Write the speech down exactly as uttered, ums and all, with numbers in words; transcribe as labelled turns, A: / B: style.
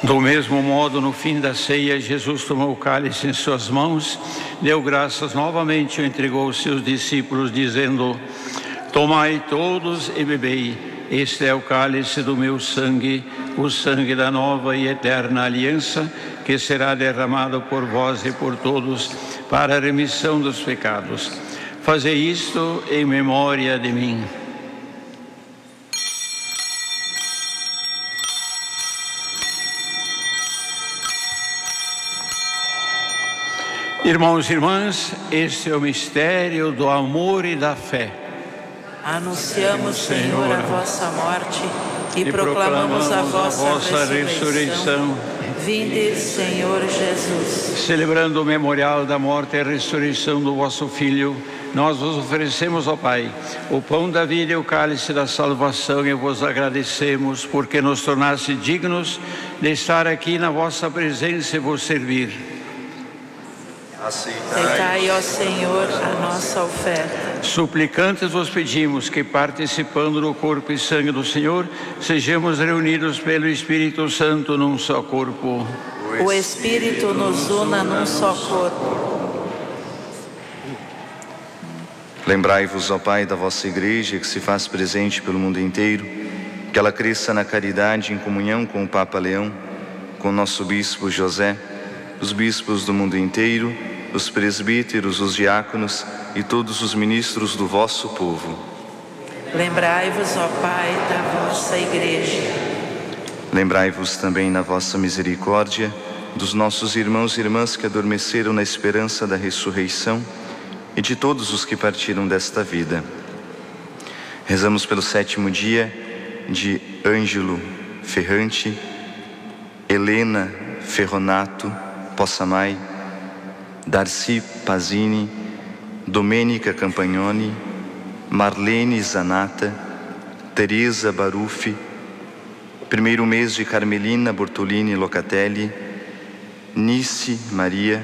A: Do mesmo modo, no fim da ceia, Jesus tomou o cálice em suas mãos, deu graças novamente e o entregou aos seus discípulos, dizendo: tomai todos e bebei, este é o cálice do meu sangue, o sangue da nova e eterna aliança, que será derramado por vós e por todos para a remissão dos pecados. Fazei isto em memória de mim. Irmãos e irmãs, este é o mistério do amor e da fé.
B: Anunciamos, Senhor, a vossa morte e, e proclamamos, proclamamos a vossa, a vossa ressurreição. ressurreição. Vinde, Senhor Jesus.
A: Celebrando o memorial da morte e ressurreição do vosso Filho, nós vos oferecemos, ó Pai, o pão da vida e o cálice da salvação, e vos agradecemos porque nos tornaste dignos de estar aqui na vossa presença e vos servir.
B: Aceitai, ó Senhor, a nossa oferta.
A: Suplicantes vos pedimos que, participando do corpo e sangue do Senhor, sejamos reunidos pelo Espírito Santo num só corpo.
B: O Espírito nos una num só corpo.
C: Lembrai-vos, ó Pai, da vossa Igreja, que se faz presente pelo mundo inteiro, que ela cresça na caridade em comunhão com o Papa Leão, com o nosso Bispo José, os bispos do mundo inteiro, os presbíteros, os diáconos e todos os ministros do vosso povo.
B: Lembrai-vos, ó Pai, da vossa Igreja.
C: Lembrai-vos também, na vossa misericórdia, dos nossos irmãos e irmãs que adormeceram na esperança da ressurreição e de todos os que partiram desta vida. Rezamos pelo sétimo dia de Ângelo Ferrante, Helena Ferronato Possamay, Darcy Pazini, Domênica Campagnoni, Marlene Zanata, Teresa Baruffi, primeiro mês de Carmelina Bortolini Locatelli, Nice Maria,